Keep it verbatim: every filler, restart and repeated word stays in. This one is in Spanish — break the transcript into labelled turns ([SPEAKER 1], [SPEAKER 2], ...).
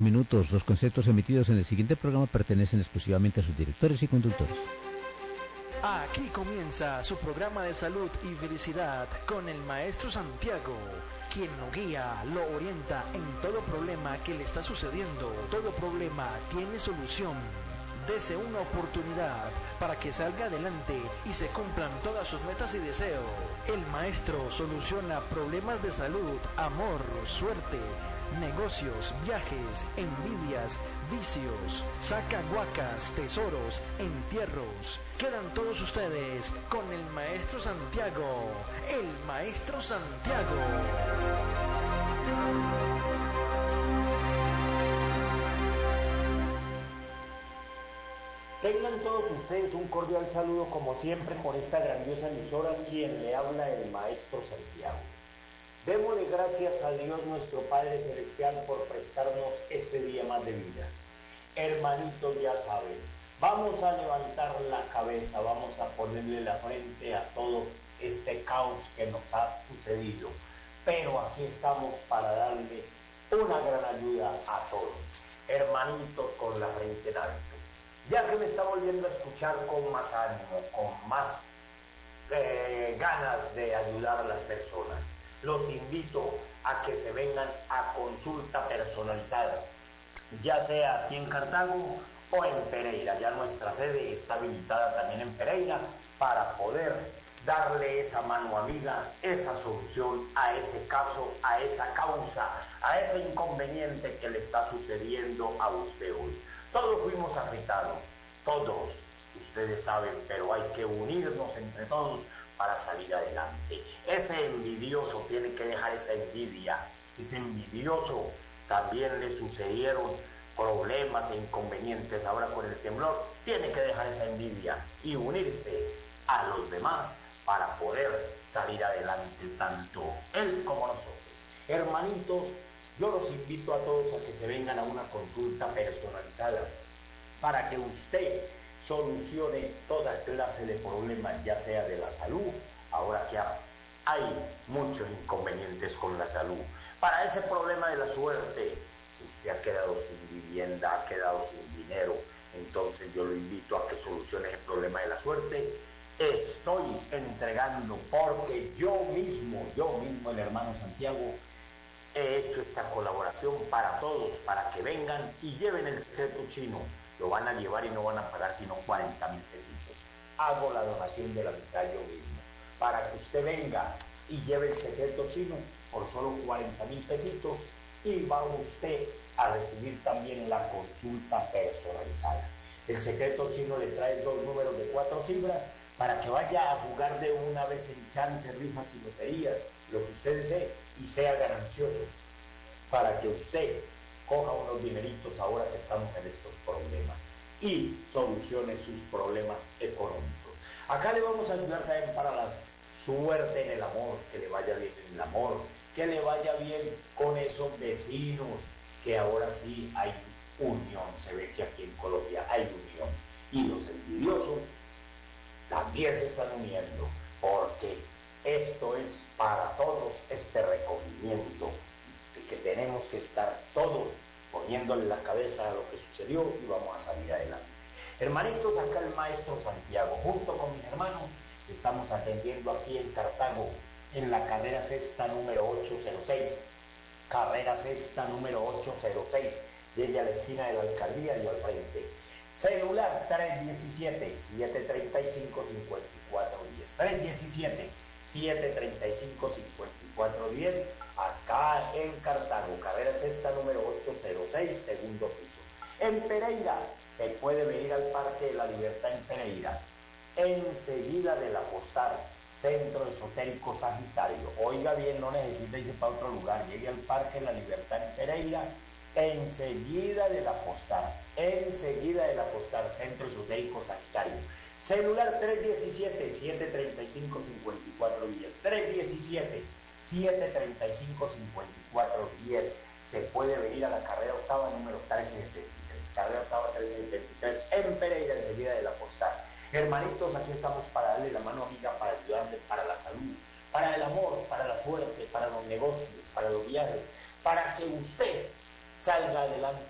[SPEAKER 1] Minutos. Los conceptos emitidos en el siguiente programa pertenecen exclusivamente a sus directores y conductores.
[SPEAKER 2] Aquí comienza su programa de salud y felicidad con el maestro Santiago, quien lo guía, lo orienta en todo problema que le está sucediendo. Todo problema tiene solución. Dese una oportunidad para que salga adelante y se cumplan todas sus metas y deseos. El maestro soluciona problemas de salud, amor, suerte, negocios, viajes, envidias, vicios, saca guacas, tesoros, entierros. Quedan todos ustedes con el maestro Santiago, el maestro Santiago.
[SPEAKER 3] Tengan todos ustedes un cordial saludo como siempre por esta grandiosa emisora, quien le habla el maestro Santiago. Démosle gracias a Dios nuestro Padre Celestial por prestarnos este día más de vida. Hermanitos, ya saben, vamos a levantar la cabeza, vamos a ponerle la frente a todo este caos que nos ha sucedido. Pero aquí estamos para darle una gran ayuda a todos. Hermanitos con la frente en alto. Ya que me está volviendo a escuchar con más ánimo, con más eh, ganas de ayudar a las personas, los invito a que se vengan a consulta personalizada, ya sea aquí en Cartago o en Pereira. Ya nuestra sede está habilitada también en Pereira para poder darle esa mano amiga, esa solución a ese caso, a esa causa, a ese inconveniente que le está sucediendo a usted hoy. Todos fuimos afectados, todos, ustedes saben, pero hay que unirnos entre todos para salir adelante. Ese envidioso tiene que dejar esa envidia. Ese envidioso también le sucedieron problemas e inconvenientes ahora con el temblor. Tiene que dejar esa envidia y unirse a los demás para poder salir adelante, tanto él como nosotros. Hermanitos, yo los invito a todos a que se vengan a una consulta personalizada para que usted solucione toda clase de problemas, ya sea de la salud, ahora que hay muchos inconvenientes con la salud. Para ese problema de la suerte, usted ha quedado sin vivienda, ha quedado sin dinero, entonces yo lo invito a que solucione ese problema de la suerte. Estoy entregando, porque yo mismo, yo mismo, el hermano Santiago, he hecho esta colaboración para todos, para que vengan y lleven el secreto chino. Lo van a llevar y no van a pagar sino cuarenta mil pesitos. Hago la donación de la mitad yo mismo, para que usted venga y lleve el secreto chino por solo cuarenta mil pesitos, y va usted a recibir también la consulta personalizada. El secreto chino le trae dos números de cuatro cifras para que vaya a jugar de una vez en chance, rifas y loterías, lo que usted desee, y sea ganancioso, para que usted coja unos dineritos ahora que estamos en estos problemas y solucione sus problemas económicos. Acá le vamos a ayudar también para la suerte en el amor, que le vaya bien en el amor, que le vaya bien con esos vecinos, que ahora sí hay unión. Se ve que aquí en Colombia hay unión, y los envidiosos también se están uniendo, porque esto es para todos, este recogimiento, que tenemos que estar todos poniéndole la cabeza a lo que sucedió y vamos a salir adelante. Hermanitos, acá el maestro Santiago, junto con mis hermanos, estamos atendiendo aquí en Cartago, en la carrera sexta número ochocientos seis, carrera sexta número ochocientos seis, llegue a la esquina de la alcaldía y al frente. Celular tres diecisiete, siete treinta y cinco, cincuenta y cuatro diez, tres diecisiete, siete treinta y cinco, cincuenta y cuatro diez, acá en Cartago, carrera sexta número ochocientos seis, segundo piso. En Pereira, se puede venir al Parque de la Libertad en Pereira, enseguida de la Postal, Centro Esotérico Sagitario. Oiga bien, no necesita irse para otro lugar, llegue al Parque de la Libertad en Pereira, enseguida de la Postal, enseguida de la Postal, Centro Esotérico Sagitario. Celular tres diecisiete, siete treinta y cinco, cincuenta y cuatro diez, tres diecisiete, siete treinta y cinco, cincuenta y cuatro diez. Se puede venir a la carrera octava número trece setenta y tres, carrera octava trece setenta y tres, en Pereira, enseguida de la Postal. Hermanitos, aquí estamos para darle la mano amiga, para ayudarle para la salud, para el amor, para la suerte, para los negocios, para los viajes, para que usted salga adelante